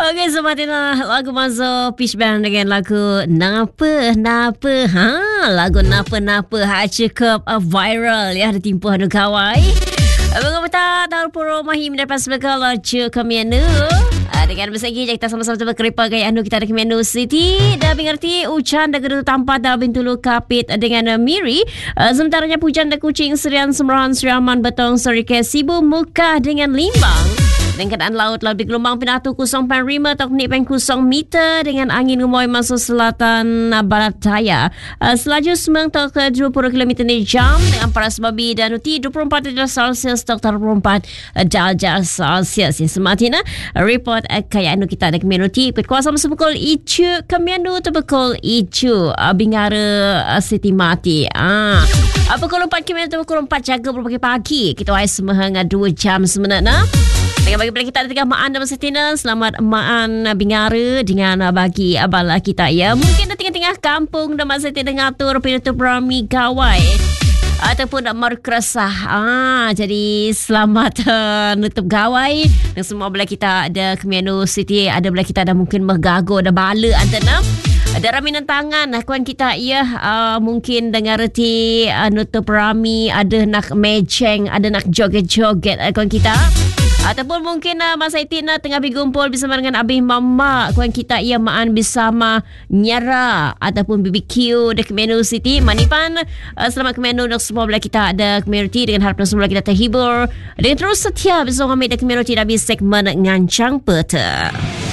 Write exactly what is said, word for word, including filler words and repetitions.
Okey, Somatina, lagu masuk Peach Band dengan lagu Napa Napa. Ha, lagu Napa Napa ha cukup uh, viral ya di timpuh anu kawai. Abang kata tahun puro mahim dapat sebekal je kami anu. Dengan bersegi kita sama-sama cuba kereta gaya anu kita ada Kemenlu City. Dah mengerti hujan dah gedu tampak dah bintulu kapit dengan Miri. Sementaranya hujan dah kucing Serian Semerahan Seriaman Betong Serike Sibu Muka dengan Limbang. Dengan keadaan laut lebih gelombang pinatu kosong perpuluhan lima atau kosong kosong meter dengan angin gemoy masuk selatan barat daya. Uh, selaju sembilan atau ke dua puluh kilometer per jam dengan paras babi dan uti dua puluh empat darjah Celsius atau dua puluh empat darjah Celsius. Yang sematina report uh, kaya anu kita ada community ikut kuasa masa pukul icu kemianu tu pukul icu uh, Bingara uh, Siti Mati. Ah. Uh, pukul empat kemianu tu pukul empat jaga pagi-pagi. Kita wais semahang dua jam sebenarnya. Dengan bagi kita ada tiga maan dalam setina. Selamat maan Bingara dengan bagi abala kita ya. Mungkin di tengah-tengah kampung dan masa tidak ngatur penutup rami gawai ataupun nak merkeresah. Ah, jadi selamat uh, nutup gawai. Dan semua belah kita ada Kemenlu City, ada belah kita ada mungkin mergago, ada bala antena. Ada raminan tangan kawan kita ya, uh, mungkin dengar reti uh, nutup rami, ada nak meceng, ada nak joget-joget uh, kawan kita. Ataupun mungkin uh, masa itu nak tengah berkumpul bersama dengan abih mama kawan kita ia maan bersama nyara ataupun B B Q di Kemenlu City. Manipan uh, selamat Kemenlu dan semua belah kita ada community dengan harapan semua kita terhibur dengan terus setia bersama kami di community dari segmen Ngancang Peta.